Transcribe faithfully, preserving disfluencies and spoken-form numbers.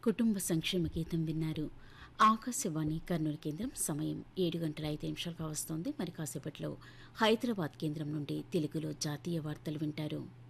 కుటుంబ సంక్షేమ గీతం విన్నారు. ఆకాశవాణి కర్నూలు కేంద్రం సమయం ఏడు గంటల ఐదు నిమిషాలుగా వస్తోంది. మరి కాసేపట్లో హైదరాబాద్ కేంద్రం నుండి తెలుగులో జాతీయ వార్తలు వింటారు.